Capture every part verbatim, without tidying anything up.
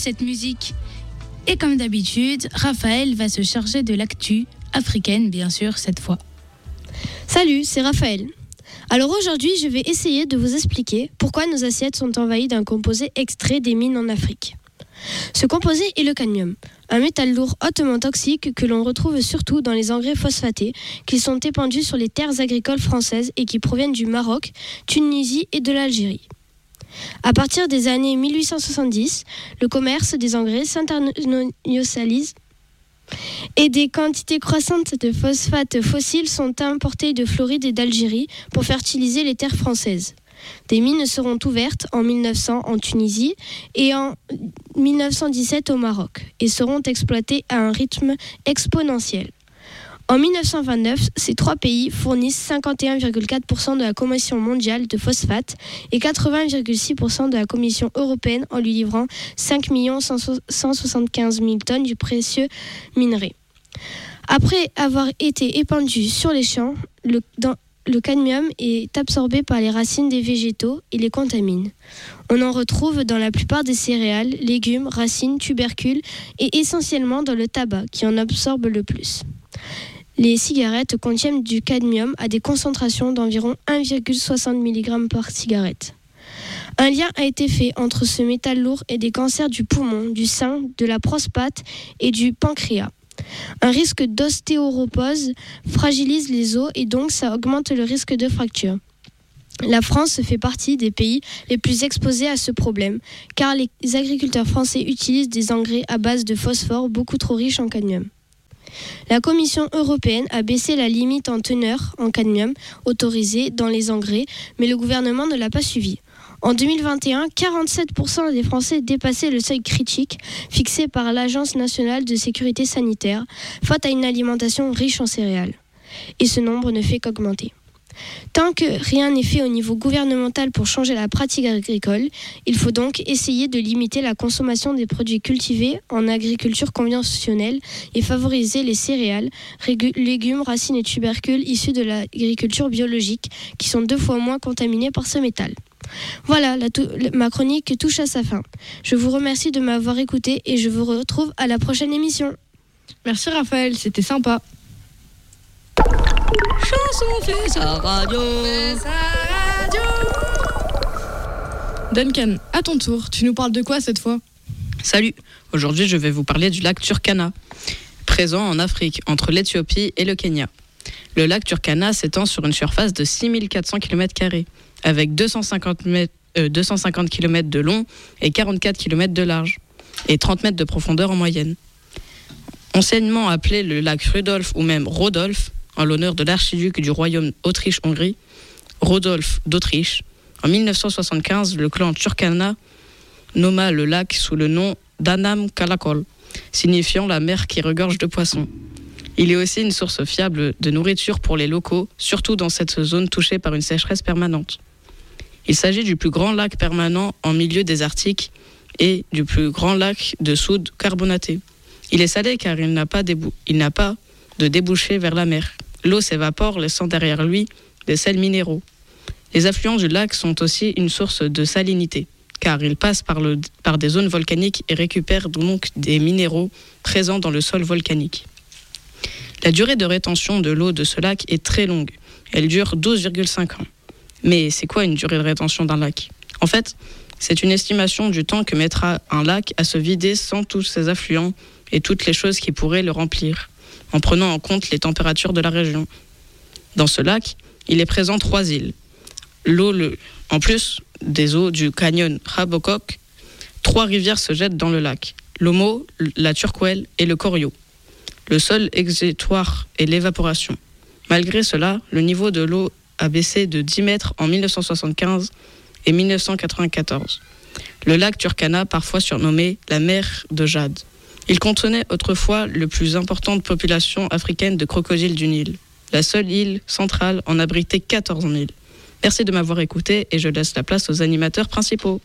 cette musique. Et comme d'habitude, Raphaël va se charger de l'actu africaine, bien sûr, cette fois. Salut, c'est Raphaël. Alors aujourd'hui, je vais essayer de vous expliquer pourquoi nos assiettes sont envahies d'un composé extrait des mines en Afrique. Ce composé est le cadmium, un métal lourd hautement toxique que l'on retrouve surtout dans les engrais phosphatés qui sont épandus sur les terres agricoles françaises et qui proviennent du Maroc, Tunisie et de l'Algérie. À partir des années mille huit cent soixante-dix, le commerce des engrais s'internationalise et des quantités croissantes de phosphates fossiles sont importées de Floride et d'Algérie pour fertiliser les terres françaises. Des mines seront ouvertes en mille neuf cents en Tunisie et en mille neuf cent dix-sept au Maroc et seront exploitées à un rythme exponentiel. En mille neuf cent vingt-neuf, ces trois pays fournissent cinquante et un virgule quatre pour cent de la Commission mondiale de phosphate et quatre-vingts virgule six pour cent de la Commission européenne en lui livrant cinq millions cent soixante-quinze mille tonnes du précieux minerai. Après avoir été épandu sur les champs, le, dans, le cadmium est absorbé par les racines des végétaux et les contamine. On en retrouve dans la plupart des céréales, légumes, racines, tubercules et essentiellement dans le tabac qui en absorbe le plus. Les cigarettes contiennent du cadmium à des concentrations d'environ un virgule soixante milligrammes par cigarette. Un lien a été fait entre ce métal lourd et des cancers du poumon, du sein, de la prostate et du pancréas. Un risque d'ostéoporose fragilise les os et donc ça augmente le risque de fracture. La France fait partie des pays les plus exposés à ce problème, car les agriculteurs français utilisent des engrais à base de phosphore beaucoup trop riches en cadmium. La Commission européenne a baissé la limite en teneur en cadmium autorisée dans les engrais, mais le gouvernement ne l'a pas suivi. En deux mille vingt et un, quarante-sept pour cent des Français dépassaient le seuil critique fixé par l'Agence nationale de sécurité sanitaire, faute à une alimentation riche en céréales. Et ce nombre ne fait qu'augmenter. Tant que rien n'est fait au niveau gouvernemental pour changer la pratique agricole, il faut donc essayer de limiter la consommation des produits cultivés en agriculture conventionnelle et favoriser les céréales, régu- légumes, racines et tubercules issus de l'agriculture biologique qui sont deux fois moins contaminés par ce métal. Voilà, la tou- ma chronique touche à sa fin. Je vous remercie de m'avoir écouté et je vous retrouve à la prochaine émission. Merci Raphaël, c'était sympa. Chanson fait sa radio. Fait sa radio. Duncan, à ton tour, tu nous parles de quoi cette fois ? Salut, aujourd'hui je vais vous parler du lac Turkana, présent en Afrique, entre l'Éthiopie et le Kenya. Le lac Turkana s'étend sur une surface de six mille quatre cents kilomètres carrés, avec deux cent cinquante kilomètres de long et quarante-quatre kilomètres de large, et trente mètres de profondeur en moyenne. Anciennement appelé le lac Rudolf ou même Rodolphe, en l'honneur de l'archiduc du royaume Autriche-Hongrie, Rodolphe d'Autriche. En mille neuf cent soixante-quinze, le clan Turkana nomma le lac sous le nom d'Anam Kalakol, signifiant la mer qui regorge de poissons. Il est aussi une source fiable de nourriture pour les locaux, surtout dans cette zone touchée par une sécheresse permanente. Il s'agit du plus grand lac permanent en milieu désertique et du plus grand lac de soude carbonaté. Il est salé car il n'a pas, débou- il n'a pas de débouché vers la mer. L'eau s'évapore, laissant derrière lui des sels minéraux. Les affluents du lac sont aussi une source de salinité, car ils passent par, le, par des zones volcaniques et récupèrent donc des minéraux présents dans le sol volcanique. La durée de rétention de l'eau de ce lac est très longue. Elle dure douze virgule cinq ans. Mais c'est quoi une durée de rétention d'un lac ? En fait, c'est une estimation du temps que mettra un lac à se vider sans tous ses affluents et toutes les choses qui pourraient le remplir, en prenant en compte les températures de la région. Dans ce lac, il est présent trois îles. L'eau, le... En plus des eaux du canyon Rabokok, trois rivières se jettent dans le lac, l'Omo, la Turkwell et le Korio. Le seul exutoire est l'évaporation. Malgré cela, le niveau de l'eau a baissé de dix mètres en mille neuf cent soixante-quinze et mille neuf cent quatre-vingt-quatorze. Le lac Turkana, parfois surnommé la mer de Jade. Il contenait autrefois la plus importante population africaine de crocodiles du Nil. La seule île centrale en abritait quatorze mille. Merci de m'avoir écouté et je laisse la place aux animateurs principaux.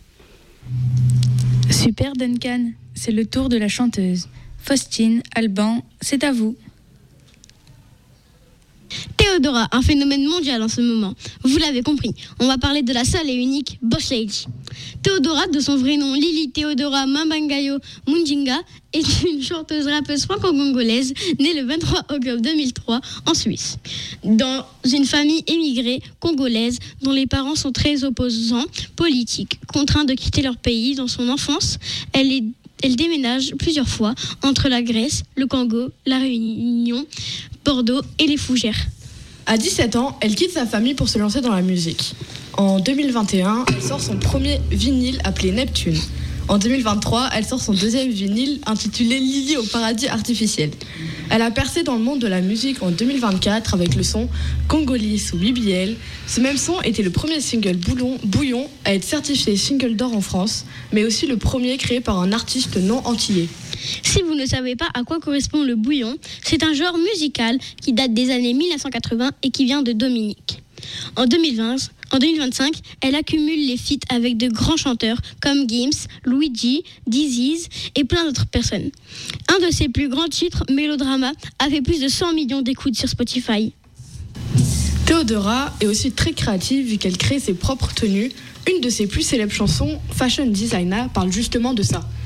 Super Duncan, c'est le tour de la chanteuse. Faustine, Alban, c'est à vous. Théo Théodora, un phénomène mondial en ce moment. Vous l'avez compris, on va parler de la seule et unique Boss Lady. Théodora, de son vrai nom Lily Théodora Mambangayo Munjinga, est une chanteuse rappeuse franco-congolaise née le vingt-trois octobre deux mille trois en Suisse. Dans une famille émigrée congolaise dont les parents sont très opposants politiques, contraints de quitter leur pays dans son enfance, elle est Elle déménage plusieurs fois entre la Grèce, le Congo, la Réunion, Bordeaux et les Fougères. À dix-sept ans, elle quitte sa famille pour se lancer dans la musique. En deux mille vingt et un, elle sort son premier vinyle appelé Neptune. En deux mille vingt-trois, elle sort son deuxième vinyle intitulé Lily au paradis artificiel. Elle a percé dans le monde de la musique en deux mille vingt-quatre avec le son Congolese ou B B L. Ce même son était le premier single boulon, bouillon à être certifié single d'or en France, mais aussi le premier créé par un artiste non antillais. Si vous ne savez pas à quoi correspond le bouillon, c'est un genre musical qui date des années mille neuf cent quatre-vingts et qui vient de Dominique. En deux mille vingt, en deux mille vingt-cinq, elle accumule les feats avec de grands chanteurs comme Gims, Luigi, Disease et plein d'autres personnes. Un de ses plus grands titres, Mélodrama, a fait plus de cent millions d'écoutes sur Spotify. Théodora est aussi très créative vu qu'elle crée ses propres tenues. Une de ses plus célèbres chansons, Fashion Designer, parle justement de ça.